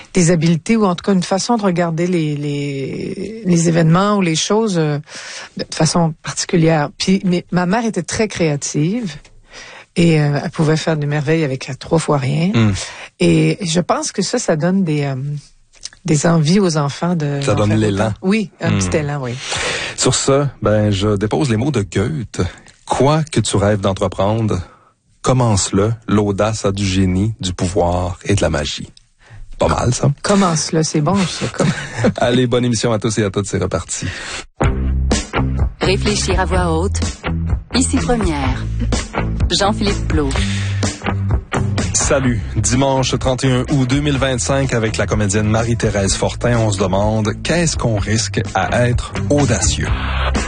des habiletés ou en tout cas une façon de regarder les événements ou les choses de façon particulière. Puis ma mère était très créative et elle pouvait faire des merveilles avec 3 fois rien. Et je pense que ça donne des envies aux enfants de... Ça donne l'élan. Oui, un petit élan, oui. Sur ce, je dépose les mots de Goethe. Quoi que tu rêves d'entreprendre, commence-le. L'audace a du génie, du pouvoir et de la magie. Pas mal, ça. Commence-le, c'est bon, ça. Allez, bonne émission à tous et à toutes, c'est reparti. Réfléchir à voix haute. Ici Première. Jean-Philippe Plot. Salut. Dimanche 31 août 2025, avec la comédienne Marie-Thérèse Fortin, on se demande qu'est-ce qu'on risque à être audacieux.